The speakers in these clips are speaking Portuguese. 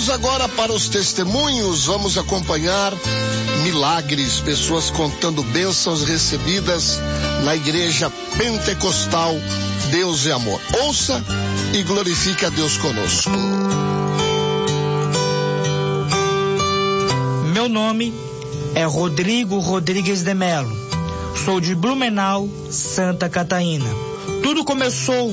Vamos agora para os testemunhos, vamos acompanhar milagres, pessoas contando bênçãos recebidas na igreja pentecostal Deus é Amor. Ouça e glorifique a Deus conosco. Meu nome é Rodrigo Rodrigues de Melo. Sou de Blumenau, Santa Catarina. Tudo começou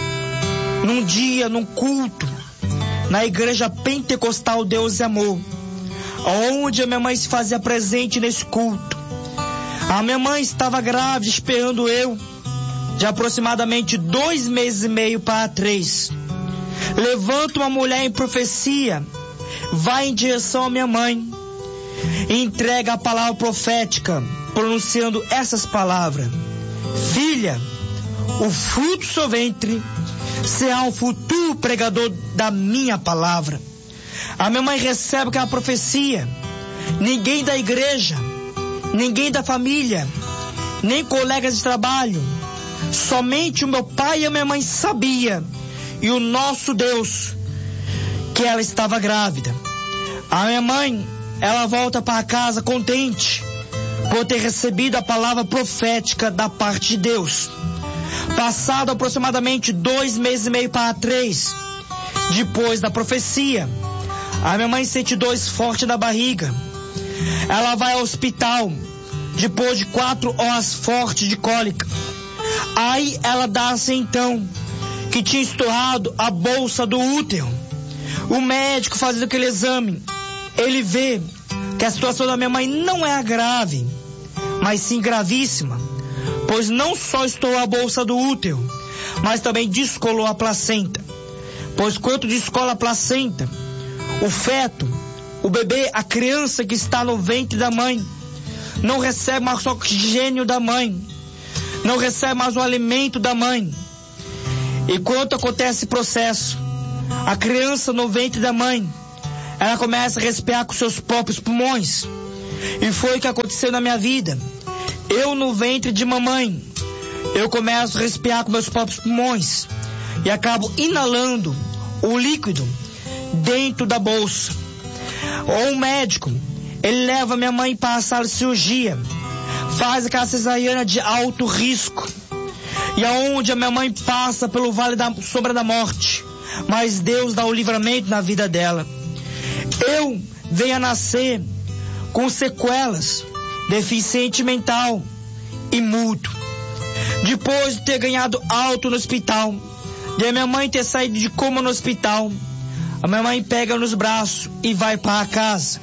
num dia, num culto, na igreja pentecostal Deus é Amor, onde a minha mãe se fazia presente nesse culto. A minha mãe estava grávida, esperando eu, de aproximadamente 2 meses e meio para 3. Levanta uma mulher em profecia, vai em direção à minha mãe, e entrega a palavra profética, pronunciando essas palavras: filha, o fruto do seu ventre será um futuro pregador da minha palavra. A minha mãe recebe aquela profecia. Ninguém da igreja, ninguém da família, nem colegas de trabalho, somente o meu pai e a minha mãe sabia, e o nosso Deus, que ela estava grávida. A minha mãe, ela volta para casa contente por ter recebido a palavra profética da parte de Deus. Passado aproximadamente 2 meses e meio para 3, depois da profecia, a minha mãe sente dores fortes na barriga. Ela vai ao hospital, depois de 4 horas fortes de cólica. Aí ela dá-se então que tinha estourado a bolsa do útero. O médico fazendo aquele exame, ele vê que a situação da minha mãe não é grave, mas sim gravíssima, pois não só estourou a bolsa do útero, mas também descolou a placenta. Pois quando descola a placenta, o feto, o bebê, a criança que está no ventre da mãe, não recebe mais o oxigênio da mãe, não recebe mais o alimento da mãe. E quando acontece esse processo, a criança no ventre da mãe, ela começa a respirar com seus próprios pulmões. E foi o que aconteceu na minha vida. Eu no ventre de mamãe, eu começo a respirar com meus próprios pulmões e acabo inalando o líquido dentro da bolsa. Ou o médico, ele leva minha mãe para a sala de cirurgia, faz aquela cesariana de alto risco, e aonde a minha mãe passa pelo vale da sombra da morte, mas Deus dá o livramento na vida dela. Eu venho a nascer com sequelas, deficiente mental e mudo. Depois de ter ganhado alto no hospital, de a minha mãe ter saído de coma no hospital, a minha mãe pega nos braços e vai para casa.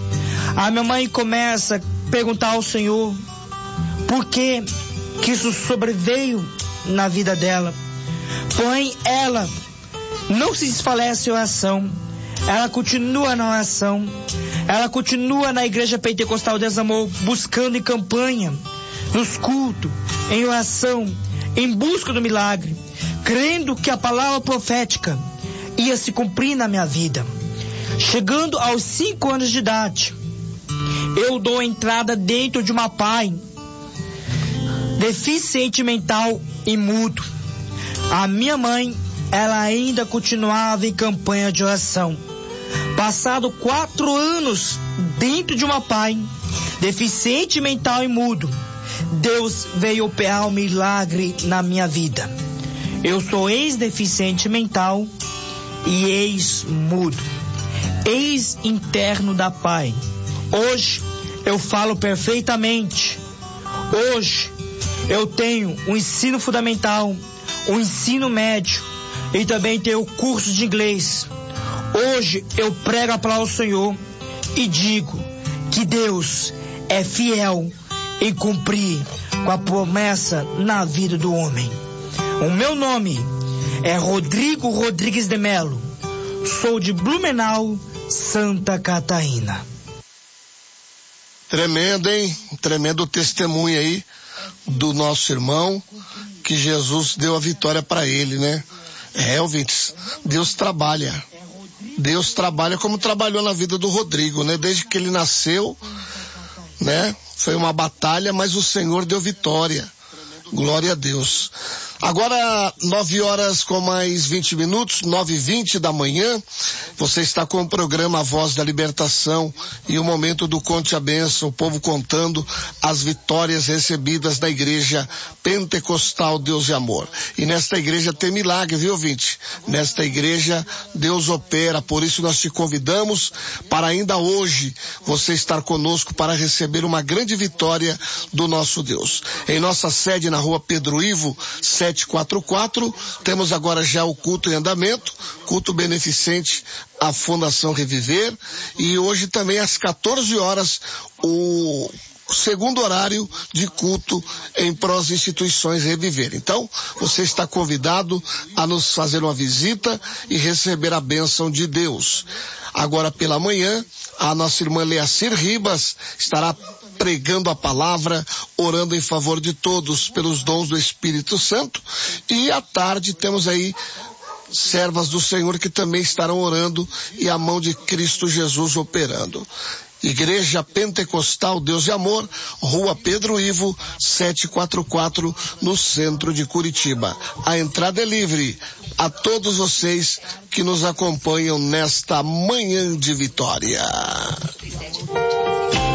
A minha mãe começa a perguntar ao Senhor por que isso sobreveio na vida dela. Porém, ela não se desfalece em oração. Ela continua na oração. Ela continua na igreja pentecostal Deus é Amor, buscando em campanha, nos cultos, em oração, em busca do milagre, crendo que a palavra profética ia se cumprir na minha vida. Chegando aos 5 anos de idade, eu dou entrada dentro de uma pai deficiente mental e mudo. A minha mãe, ela ainda continuava em campanha de oração. Passado 4 anos dentro de uma pai deficiente mental e mudo, Deus veio operar um milagre na minha vida. Eu sou ex-deficiente mental e ex-mudo, ex-interno da pai. Hoje eu falo perfeitamente. Hoje eu tenho um ensino fundamental, um ensino médio e também tenho curso de inglês. Hoje eu prego a palavra do Senhor e digo que Deus é fiel em cumprir com a promessa na vida do homem. O meu nome é Rodrigo Rodrigues de Melo. Sou de Blumenau, Santa Catarina. Tremendo, hein? Tremendo testemunho aí do nosso irmão, que Jesus deu a vitória para ele, né? Ouvintes, Deus trabalha. Deus trabalha como trabalhou na vida do Rodrigo, né? Desde que ele nasceu, né? Foi uma batalha, mas o Senhor deu vitória. Glória a Deus. Agora, 9h mais 20, 9h20 da manhã, você está com o programa A Voz da Libertação e o momento do Conte a Bênção, o povo contando as vitórias recebidas da Igreja Pentecostal Deus de Amor. E nesta igreja tem milagre, viu, ouvinte? Nesta igreja Deus opera, por isso nós te convidamos para ainda hoje você estar conosco para receber uma grande vitória do nosso Deus. Em nossa sede na rua Pedro Ivo, 744, temos agora já o culto em andamento, culto beneficente à Fundação Reviver, e hoje também às 14 horas o segundo horário de culto em prol das instituições Reviver. Então, você está convidado a nos fazer uma visita e receber a bênção de Deus. Agora pela manhã, a nossa irmã Leacir Ribas estará pregando a palavra, orando em favor de todos pelos dons do Espírito Santo, e à tarde temos aí servas do Senhor que também estarão orando e a mão de Cristo Jesus operando. Igreja Pentecostal Deus de Amor, Rua Pedro Ivo, 744, no centro de Curitiba. A entrada é livre a todos vocês que nos acompanham nesta manhã de vitória.